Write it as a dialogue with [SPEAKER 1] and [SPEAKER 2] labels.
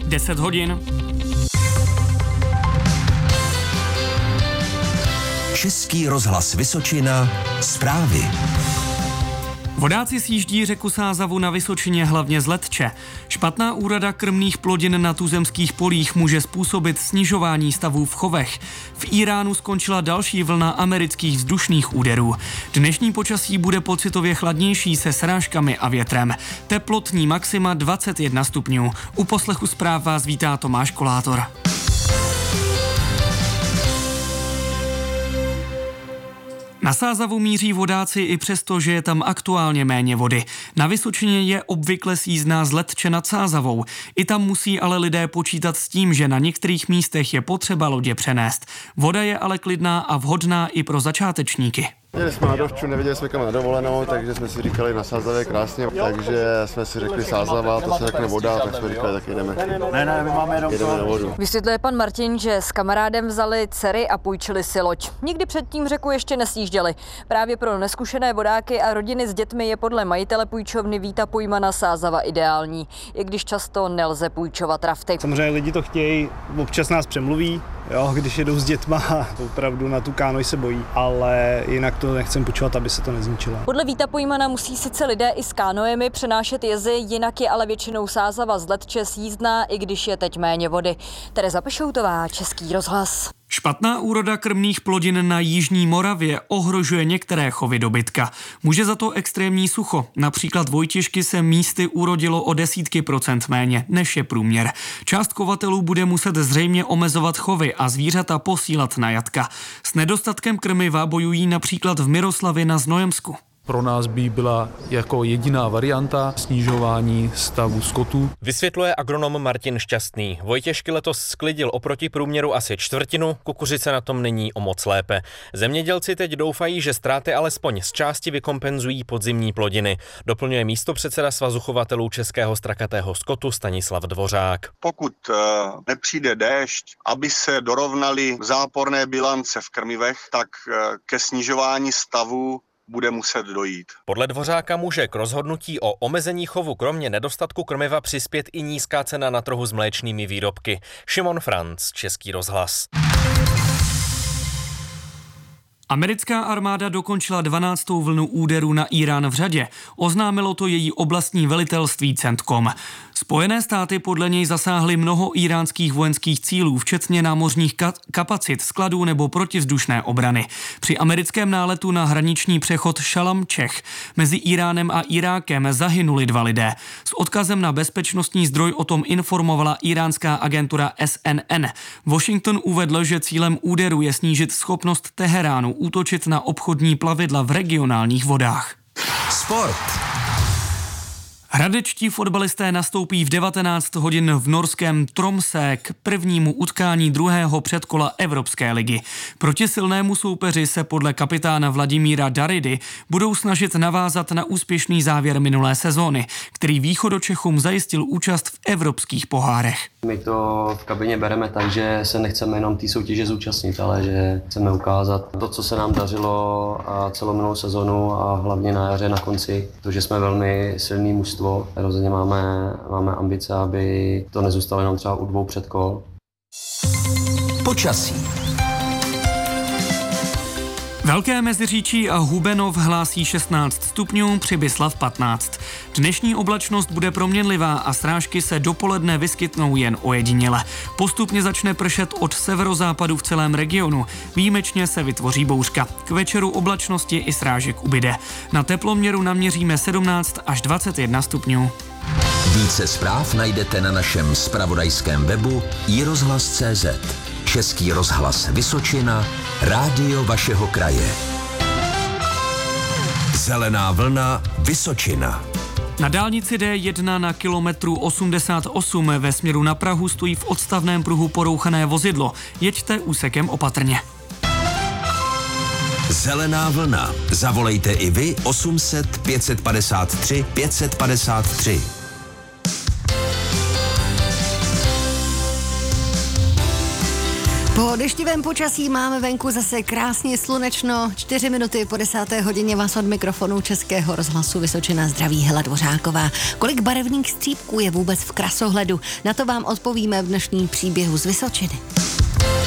[SPEAKER 1] 10 hodin.
[SPEAKER 2] Český rozhlas Vysočina, zprávy.
[SPEAKER 1] Vodáci sjíždí řeku Sázavu na Vysočině hlavně z Letče. Špatná úroda krmných plodin na tuzemských polích může způsobit snižování stavů v chovech. V Íránu skončila další vlna amerických vzdušných úderů. Dnešní počasí bude pocitově chladnější se srážkami a větrem. Teplotní maxima 21 stupňů. U poslechu zpráv vás vítá Tomáš Kolátor. Na Sázavu míří vodáci i přesto, že je tam aktuálně méně vody. Na Vysočině je obvykle sjízdná z Letče nad Sázavou. I tam musí ale lidé počítat s tím, že na některých místech je potřeba lodě přenést. Voda je ale klidná a vhodná i pro začátečníky.
[SPEAKER 3] Jeli jsme na dovču, neviděli jsme kam na dovolenou, takže jsme si říkali na Sázavě krásně, takže jsme si řekli Sázava, to se řekne voda, tak jsme říkali, tak jedeme na vodu.
[SPEAKER 4] Vysvětluje pan Martin, že s kamarádem vzali dcery a půjčili si loď. Nikdy předtím řeku ještě nesjížděli. Právě pro neskušené vodáky a rodiny s dětmi je podle majitele půjčovny Víta Pojmana Sázava ideální, i když často nelze půjčovat rafty.
[SPEAKER 5] Samozřejmě lidi to chtějí, občas nás přemluví, jo, když jedou s dětma, opravdu na tu kánoj se bojí, ale jinak to nechcem půjčovat, aby se to nezničilo.
[SPEAKER 4] Podle Víta Pojmana musí sice lidé i s kánojemi přenášet jezy, jinak je ale většinou Sázava z Letče sjízdná, i když je teď méně vody. Tereza Pešoutová, Český rozhlas.
[SPEAKER 1] Špatná úroda krmných plodin na jižní Moravě ohrožuje některé chovy dobytka. Může za to extrémní sucho. Například vojtěžky se místy urodilo o desítky procent méně, než je průměr. Část chovatelů bude muset zřejmě omezovat chovy a zvířata posílat na jatka. S nedostatkem krmiva bojují například v Miroslavě na Znojemsku.
[SPEAKER 6] Pro nás by byla jako jediná varianta snižování stavu skotu.
[SPEAKER 7] Vysvětluje agronom Martin Šťastný. Vojtěžky letos sklidil oproti průměru asi čtvrtinu, kukuřice na tom není o moc lépe. Zemědělci teď doufají, že ztráty alespoň z části vykompenzují podzimní plodiny. Doplňuje místopředseda Svazu chovatelů českého strakatého skotu Stanislav Dvořák.
[SPEAKER 8] Pokud nepřijde déšť, aby se dorovnaly záporné bilance v krmivech, tak ke snižování stavu bude muset dojít.
[SPEAKER 7] Podle Dvořáka může k rozhodnutí o omezení chovu kromě nedostatku krmiva přispět i nízká cena na trhu s mléčnými výrobky. Šimon Franc, Český rozhlas.
[SPEAKER 1] Americká armáda dokončila 12. vlnu úderů na Írán v řadě. Oznámilo to její oblastní velitelství CENTCOM. Spojené státy podle něj zasáhly mnoho íránských vojenských cílů, včetně námořních kapacit, skladů nebo protivzdušné obrany. Při americkém náletu na hraniční přechod Šalam Čech mezi Íránem a Irákem zahynuli 2 lidé. S odkazem na bezpečnostní zdroj o tom informovala iránská agentura CNN. Washington uvedl, že cílem úderu je snížit schopnost Teheránu útočit na obchodní plavidla v regionálních vodách.
[SPEAKER 2] Sport.
[SPEAKER 1] Hradečtí fotbalisté nastoupí v 19 hodin v norském Tromsø k prvnímu utkání druhého předkola Evropské ligy. Proti silnému soupeři se podle kapitána Vladimíra Daridy budou snažit navázat na úspěšný závěr minulé sezóny, který Východočechům zajistil účast v evropských pohárech.
[SPEAKER 9] My to v kabině bereme tak, že se nechceme jenom té soutěže zúčastnit, ale že chceme ukázat to, co se nám dařilo a celou minulou sezonu a hlavně na jaře na konci, to, že jsme velmi silný mužstvo. Rozhodně máme ambice, aby to nezůstalo jenom třeba u 2 předkol.
[SPEAKER 2] Počasí.
[SPEAKER 1] Velké Meziříčí a Hubenov hlásí 16 stupňů, Přibyslav 15. Dnešní oblačnost bude proměnlivá a srážky se dopoledne vyskytnou jen ojediněle. Postupně začne pršet od severozápadu v celém regionu. Výjimečně se vytvoří bouřka. K večeru oblačnosti i srážek ubyde. Na teploměru naměříme 17 až 21 stupňů.
[SPEAKER 2] Více zpráv najdete na našem zpravodajském webu iRozhlas.cz. Český rozhlas Vysočina, rádio vašeho kraje. Zelená vlna Vysočina.
[SPEAKER 1] Na dálnici D1 na kilometru 88 ve směru na Prahu stojí v odstavném pruhu porouchané vozidlo. Jeďte úsekem opatrně.
[SPEAKER 2] Zelená vlna. Zavolejte i vy 800 553 553.
[SPEAKER 10] Po deštivém počasí máme venku zase krásně slunečno. 4 minuty po 10. hodině vás od mikrofonu Českého rozhlasu Vysočina zdraví Hela Dvořáková. Kolik barevných střípků je vůbec v krasohledu? Na to vám odpovíme v dnešním příběhu z Vysočiny.